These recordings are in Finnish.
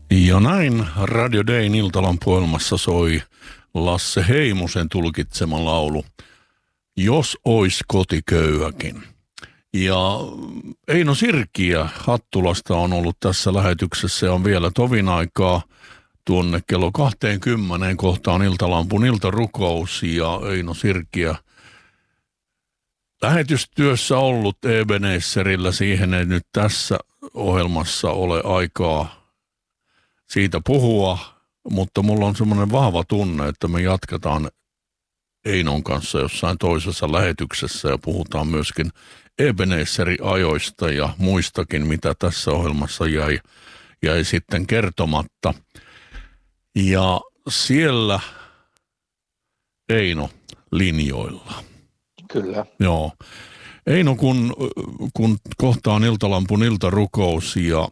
Ja näin Radio Dayn iltalampuohjelmassa soi Lasse Heimosen tulkitsema laulu Jos ois kotiköyhäkin. Ja Eino Sirkiä Hattulasta on ollut tässä lähetyksessä ja on vielä tovin aikaa tuonne kello 20 kohtaan iltalampun iltarukous ja Eino Sirkiä lähetystyössä ollut Ebenezerillä. Siihen ei nyt tässä ohjelmassa ole aikaa siitä puhua, mutta mulla on semmoinen vahva tunne, että me jatketaan Einon kanssa jossain toisessa lähetyksessä ja puhutaan myöskin Ebenezer-ajoista ja muistakin, mitä tässä ohjelmassa jäi sitten kertomatta. Ja siellä Eino linjoilla. Kyllä. Joo. Eino, kun kohtaan iltalampun iltarukous ja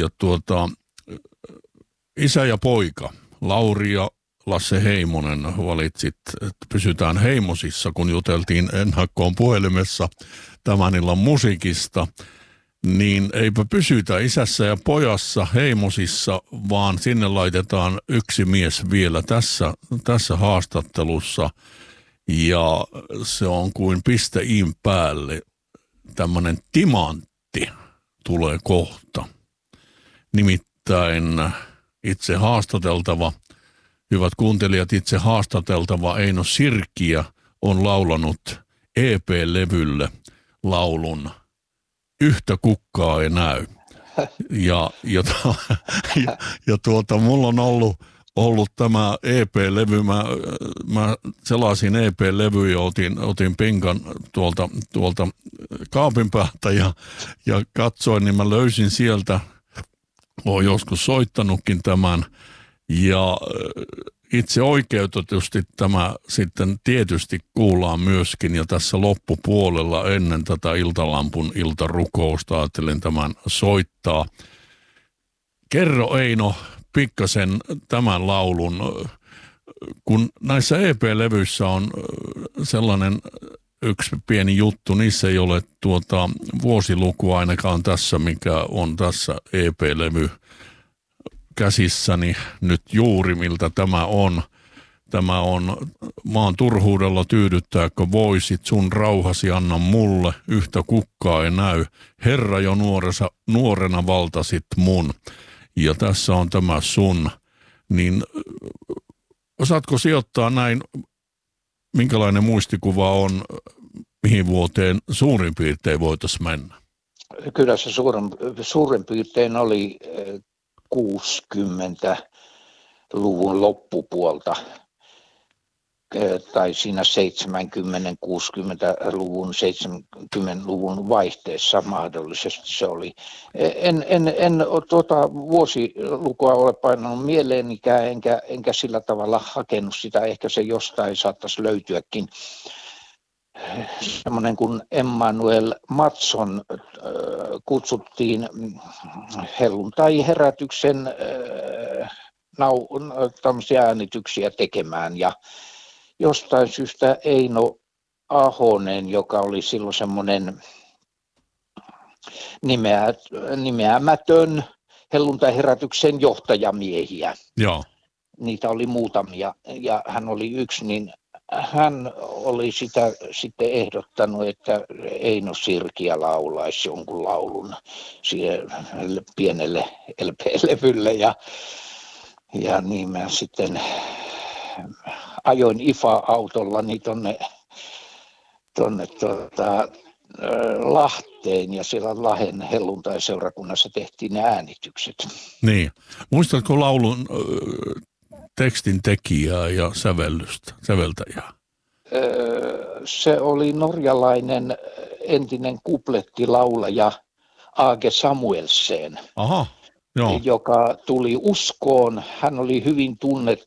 isä ja poika, Lauri ja Lasse Heimonen valitsit, että pysytään Heimosissa, kun juteltiin ennakkoon puhelimessa tämän illan musiikista, niin eipä pysytä isässä ja pojassa Heimosissa, vaan sinne laitetaan yksi mies vielä tässä haastattelussa, ja se on kuin piste iin päälle. Tämmöinen timantti tulee kohta. Nimittäin itse haastateltava, hyvät kuuntelijat, itse haastateltava Eino Sirkiä on laulanut EP-levylle laulun Yhtä kukkaa ei näy. Ja mulla on ollut tämä EP-levy, mä selasin EP-levy ja otin pinkan tuolta kaapin päältä ja katsoin, niin mä löysin sieltä, olen joskus soittanutkin tämän, ja itse oikeutetusti tämä sitten tietysti kuullaan myöskin, ja tässä loppupuolella ennen tätä iltalampun iltarukousta ajattelin tämän soittaa. Kerro Eino pikkasen tämän laulun, kun näissä EP-levyissä on sellainen yksi pieni juttu, niissä ei ole vuosilukua ainakaan tässä, mikä on tässä EP-levy käsissäni nyt juuri, miltä tämä on. Tämä on maan turhuudella tyydyttääkö voisit, sun rauhasi anna mulle, yhtä kukkaa ei näy. Herra jo nuorena valtasit mun. Ja tässä on tämä sun. Niin osaatko sijoittaa näin, minkälainen muistikuva on, mihin vuoteen suurin piirtein voitaisiin mennä? Kyllä se suurin piirtein oli 60-luvun loppupuolta tai siinä 70-60-luvun, 70-luvun vaihteessa mahdollisesti se oli. En vuosilukua ole painanut mieleenikään, enkä sillä tavalla hakenut sitä, ehkä se jostain saattaisi löytyäkin. Semmoinen kuin Emmanuel Matson kutsuttiin helluntai-herätyksen tämmöisiä äänityksiä tekemään, ja jostain syystä Eino Ahonen, joka oli silloin semmoinen nimeämätön helluntai-herätyksen johtajamiehiä. Joo. Niitä oli muutamia ja hän oli yksi, niin hän oli sitä sitten ehdottanut, että Eino Sirkiä laulaisi jonkun laulun siihen pienelle LP-levylle, ja niin mä sitten ajoin IFA-autollani tonne Lahteen, ja siellä Lahden helluntai-seurakunnassa tehtiin ne äänitykset. Niin. Muistatko laulun tekstin tekijää ja säveltäjää? Se oli norjalainen entinen kuplettilaulaja Age Samuelsen. Aha, joo. Joka tuli uskoon. Hän oli hyvin tunnettu